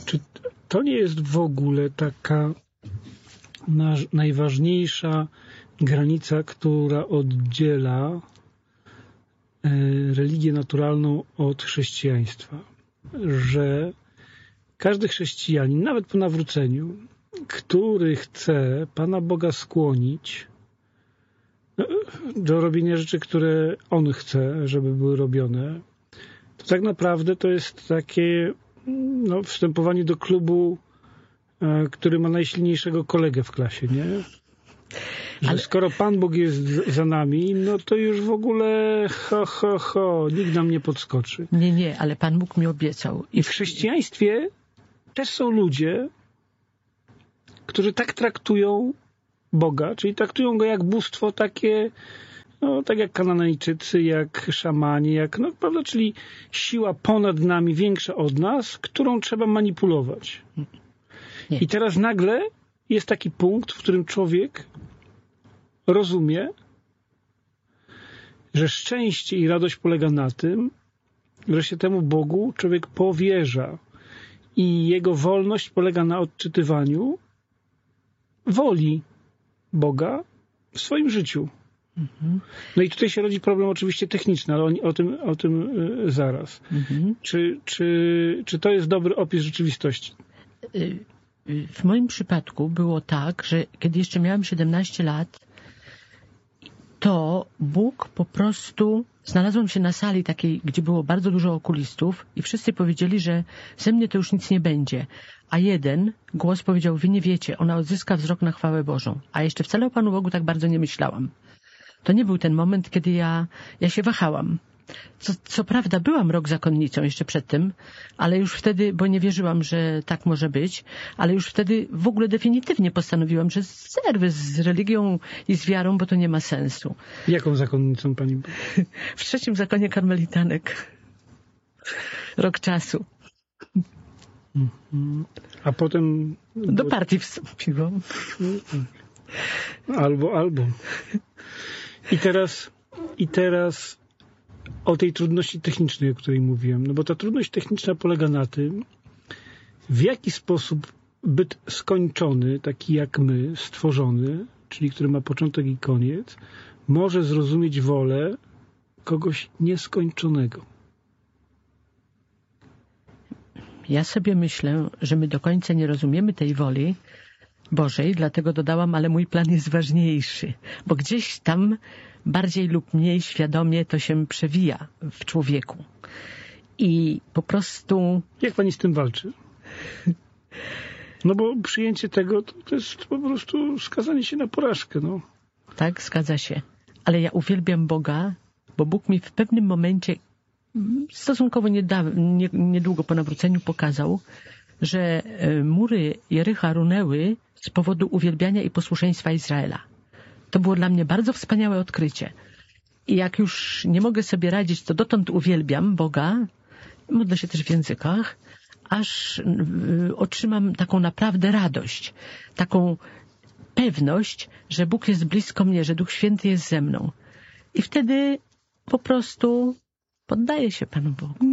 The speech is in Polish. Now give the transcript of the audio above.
Czy to nie jest w ogóle taka najważniejsza granica, która oddziela religię naturalną od chrześcijaństwa? Że każdy chrześcijanin, nawet po nawróceniu, który chce Pana Boga skłonić do robienia rzeczy, które On chce, żeby były robione, to tak naprawdę to jest takie wstępowanie do klubu, który ma najsilniejszego kolegę w klasie, nie? Że skoro Pan Bóg jest za nami, no to już w ogóle nikt nam nie podskoczy. Nie, ale Pan Bóg mi obiecał. I w chrześcijaństwie też są ludzie, którzy tak traktują Boga, czyli traktują Go jak bóstwo takie, tak jak Kananejczycy, jak szamani, prawda, czyli siła ponad nami, większa od nas, którą trzeba manipulować. Nie. I teraz nagle jest taki punkt, w którym człowiek rozumie, że szczęście i radość polega na tym, że się temu Bogu człowiek powierza i jego wolność polega na odczytywaniu woli Boga w swoim życiu. No i tutaj się rodzi problem oczywiście techniczny, ale o tym zaraz. Czy to jest dobry opis rzeczywistości? W moim przypadku było tak, że kiedy jeszcze miałem 17 lat, to Bóg po prostu... Znalazłam się na sali takiej, gdzie było bardzo dużo okulistów i wszyscy powiedzieli, że ze mnie to już nic nie będzie. A jeden głos powiedział, wy nie wiecie, ona odzyska wzrok na chwałę Bożą. A jeszcze wcale o Panu Bogu tak bardzo nie myślałam. To nie był ten moment, kiedy ja się wahałam. Co prawda byłam rok zakonnicą jeszcze przed tym, ale już wtedy, bo nie wierzyłam, że tak może być, ale już wtedy w ogóle definitywnie postanowiłam, że zerwę z religią i z wiarą, bo to nie ma sensu. Jaką zakonnicą pani była? W 3. zakonie karmelitanek. Rok czasu. A potem... Do partii wstąpiłam. Albo. I teraz o tej trudności technicznej, o której mówiłem. No bo ta trudność techniczna polega na tym, w jaki sposób byt skończony, taki jak my, stworzony, czyli który ma początek i koniec, może zrozumieć wolę kogoś nieskończonego. Ja sobie myślę, że my do końca nie rozumiemy tej woli Bożej, dlatego dodałam, ale mój plan jest ważniejszy, bo gdzieś tam bardziej lub mniej świadomie to się przewija w człowieku. I po prostu... Jak pani z tym walczy? No bo przyjęcie tego to jest po prostu skazanie się na porażkę. No. Tak, zgadza się. Ale ja uwielbiam Boga, bo Bóg mi w pewnym momencie, stosunkowo niedługo po nawróceniu, pokazał, że mury Jericha runęły z powodu uwielbiania i posłuszeństwa Izraela. To było dla mnie bardzo wspaniałe odkrycie. I jak już nie mogę sobie radzić, to dotąd uwielbiam Boga, modlę się też w językach, aż otrzymam taką naprawdę radość, taką pewność, że Bóg jest blisko mnie, że Duch Święty jest ze mną. I wtedy po prostu poddaję się Panu Bogu.